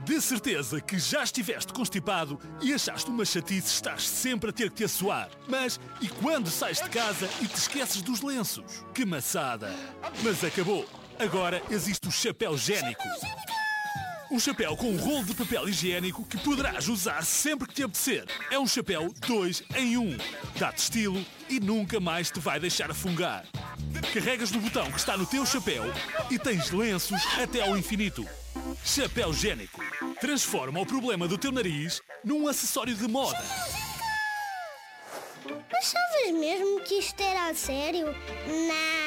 De certeza que já estiveste constipado e achaste uma chatice estar sempre a ter que te assoar. Mas e quando sais de casa e te esqueces dos lenços? Que maçada! Mas acabou! Agora existe o chapéu génico. Um chapéu com um rolo de papel higiênico que poderás usar sempre que te apetecer. É um chapéu 2 em 1. Dá-te estilo e nunca mais te vai deixar afungar. Carregas no botão que está no teu chapéu e tens lenços até ao infinito. Chapéu génico. Transforma o problema do teu nariz num acessório de moda. Achavas mesmo que isto era a sério? Não.